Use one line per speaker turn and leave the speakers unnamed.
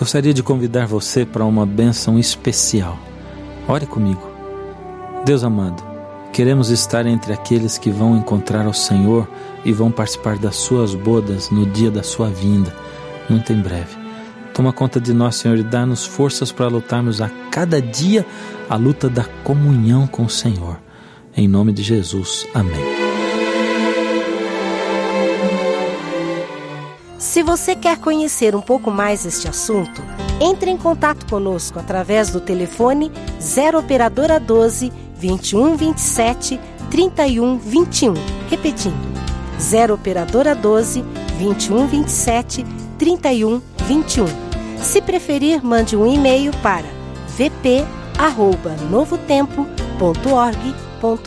Gostaria de convidar você para uma bênção especial. Ore comigo. Deus amado, queremos estar entre aqueles que vão encontrar o Senhor e vão participar das suas bodas no dia da sua vinda, muito em breve. Toma conta de nós, Senhor, e dá-nos forças para lutarmos a cada dia a luta da comunhão com o Senhor. Em nome de Jesus. Amém.
Se você quer conhecer um pouco mais este assunto, entre em contato conosco através do telefone 0 Operadora 12 21 27 31 21. Repetindo, 0 Operadora 12 21 27 31 21. Se preferir, mande um e-mail para vp@novotempo.org.br.